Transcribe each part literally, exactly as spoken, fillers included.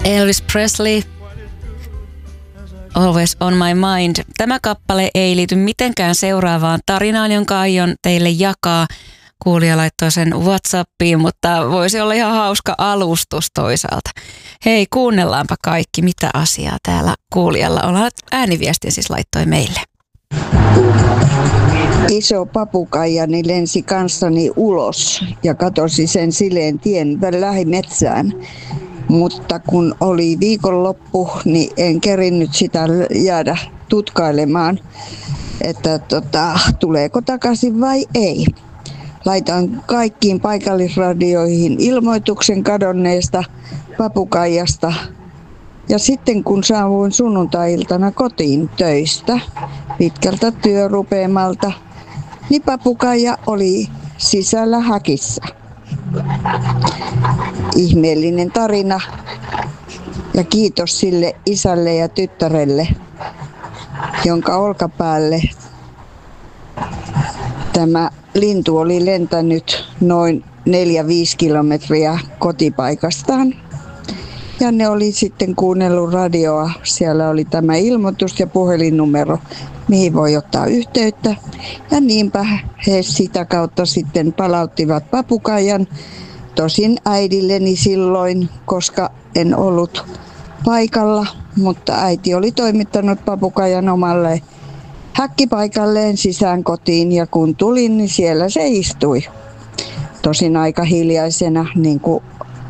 Elvis Presley, Always on my mind. Tämä kappale ei liity mitenkään seuraavaan tarinaan, jonka aion teille jakaa. Kuulija laittoi sen WhatsAppiin, mutta voisi olla ihan hauska alustus toisaalta. Hei, kuunnellaanpa kaikki, mitä asiaa täällä kuulijalla on. Ääniviestin siis laittoi meille. Iso papukaijani lensi kanssani ulos ja katosi sen sileen tien lähimetsään. Mutta kun oli viikonloppu, niin en kerinnyt sitä jäädä tutkailemaan, että tota, tuleeko takaisin vai ei. Laitan kaikkiin paikallisradioihin ilmoituksen kadonneesta papukaijasta. Ja sitten kun saavuin sunnuntai-iltana kotiin töistä, pitkältä työrupeamalta, niin papukaija oli sisällä häkissä. Ihmeellinen tarina ja kiitos sille isälle ja tyttärelle, jonka olkapäälle tämä lintu oli lentänyt noin neljä viisi kilometriä kotipaikastaan. Ja ne oli sitten kuunnellut radioa. Siellä oli tämä ilmoitus ja puhelinnumero, mihin voi ottaa yhteyttä. Ja niinpä he sitä kautta sitten palauttivat papukaijan. Tosin äidilleni silloin, koska en ollut paikalla, mutta äiti oli toimittanut papukaijan omalle häkkipaikalleen sisään kotiin ja kun tulin, niin siellä se istui. Tosin aika hiljaisena, niin kuin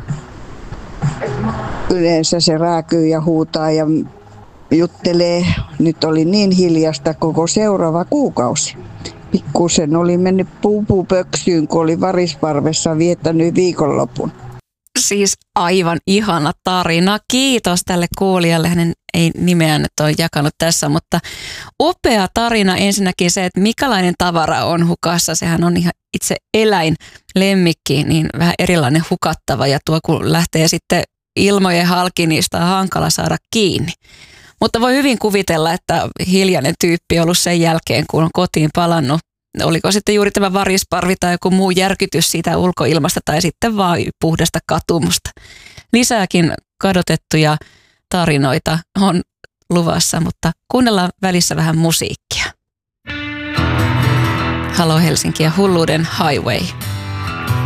yleensä se rääkyy ja huutaa ja juttelee. Nyt oli niin hiljasta koko seuraava kuukausi. Pikkusen oli mennyt puupupöksyyn, kun oli Varisparvessa viettänyt viikonlopun. Siis aivan ihana tarina. Kiitos tälle kuulijalle. Hänen ei nimeään nyt ole jakanut tässä, mutta upea tarina ensinnäkin se, että mikälainen tavara on hukassa. Sehän on ihan itse eläin, lemmikki, niin vähän erilainen hukattava. Ja tuo kun lähtee sitten ilmojen halki, niin sitä on hankala saada kiinni. Mutta voi hyvin kuvitella, että hiljainen tyyppi on ollut sen jälkeen, kun on kotiin palannut. Oliko sitten juuri tämä varisparvi tai joku muu järkytys siitä ulkoilmasta tai sitten vaan puhdasta katumusta. Lisääkin kadotettuja tarinoita on luvassa, mutta kuunnellaan välissä vähän musiikkia. Halo Helsinki ja Hulluuden Highway.